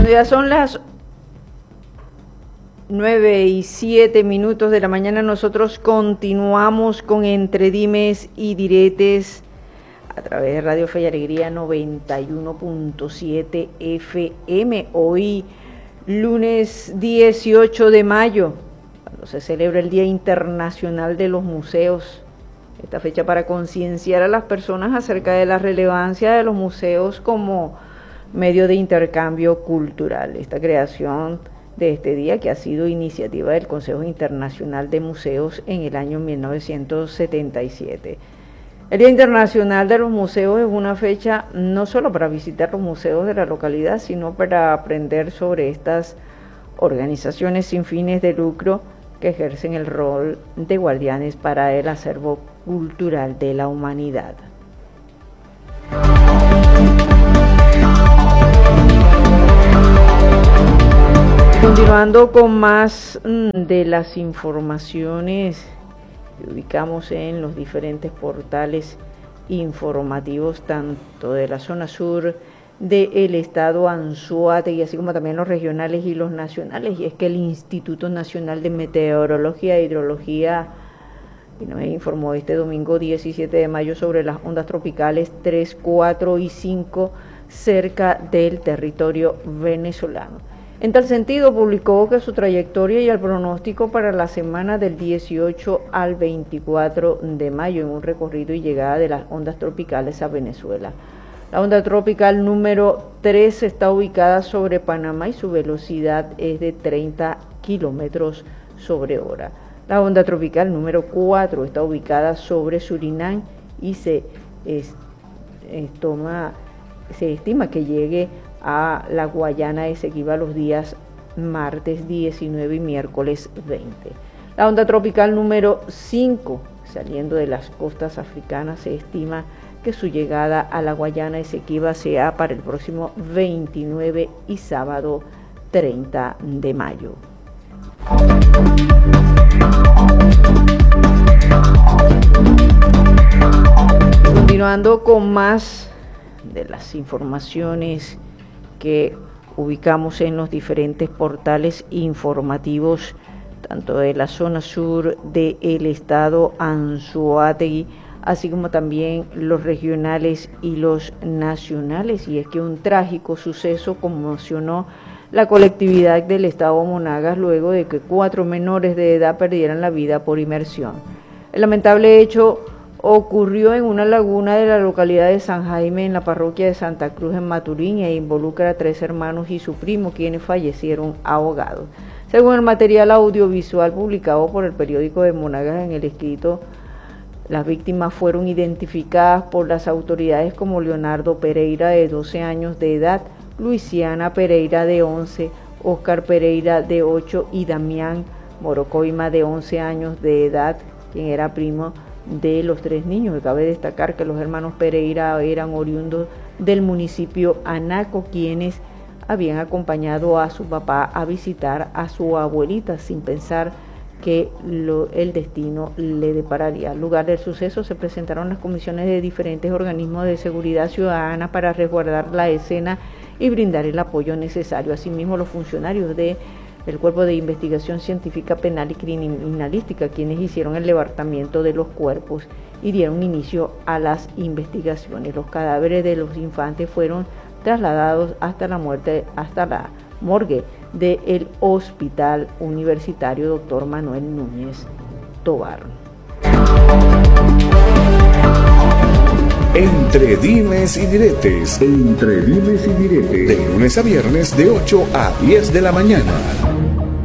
Cuando ya son las 9:07 de la mañana, nosotros continuamos con Entre Dimes y Diretes a través de Radio Fe y Alegría 91.7 FM. Hoy, lunes 18 de mayo, cuando se celebra el Día Internacional de los Museos. Esta fecha para concienciar a las personas acerca de la relevancia de los museos como medio de intercambio cultural. Esta creación de este día, que ha sido iniciativa del Consejo Internacional de Museos en el año 1977. El Día Internacional de los Museos es una fecha no solo para visitar los museos de la localidad, sino para aprender sobre estas organizaciones sin fines de lucro que ejercen el rol de guardianes para el acervo cultural de la humanidad. Continuando con más de las informaciones que ubicamos en los diferentes portales informativos, tanto de la zona sur del estado Anzoátegui, así como también los regionales y los nacionales, y es que el Instituto Nacional de Meteorología e Hidrología nos informó este domingo 17 de mayo sobre las ondas tropicales 3, 4 y 5 cerca del territorio venezolano. En tal sentido, publicó que su trayectoria y el pronóstico para la semana del 18 al 24 de mayo en un recorrido y llegada de las ondas tropicales a Venezuela. La onda tropical número 3 está ubicada sobre Panamá y su velocidad es de 30 kilómetros sobre hora. La onda tropical número 4 está ubicada sobre Surinam y se estima que llegue a la Guayana Esequiba los días martes 19 y miércoles 20. La onda tropical número 5, saliendo de las costas africanas, se estima que su llegada a la Guayana Esequiba sea para el próximo 29 y sábado 30 de mayo. Continuando con más de las informaciones que ubicamos en los diferentes portales informativos, tanto de la zona sur del estado Anzoátegui, así como también los regionales y los nacionales, y es que un trágico suceso conmocionó la colectividad del estado Monagas luego de que 4 menores de edad perdieran la vida por inmersión. El lamentable hecho ocurrió en una laguna de la localidad de San Jaime, en la parroquia de Santa Cruz, en Maturín, e involucra a 3 hermanos y su primo, quienes fallecieron ahogados. Según el material audiovisual publicado por el periódico de Monagas, en el escrito, las víctimas fueron identificadas por las autoridades como Leonardo Pereira, de 12 años de edad, Luisiana Pereira, de 11, Oscar Pereira, de 8, y Damián Morocoima, de 11 años de edad, quien era primo de los 3 niños. Cabe destacar que los hermanos Pereira eran oriundos del municipio Anaco, quienes habían acompañado a su papá a visitar a su abuelita sin pensar que el destino le depararía. Al lugar del suceso se presentaron las comisiones de diferentes organismos de seguridad ciudadana para resguardar la escena y brindar el apoyo necesario. Asimismo, los funcionarios del Cuerpo de Investigación Científica Penal y Criminalística, quienes hicieron el levantamiento de los cuerpos y dieron inicio a las investigaciones. Los cadáveres de los infantes fueron trasladados hasta la morgue del Hospital Universitario Dr. Manuel Núñez Tobar. Entre Dimes y Diretes. Entre Dimes y Diretes. De lunes a viernes de 8 a 10 de la mañana.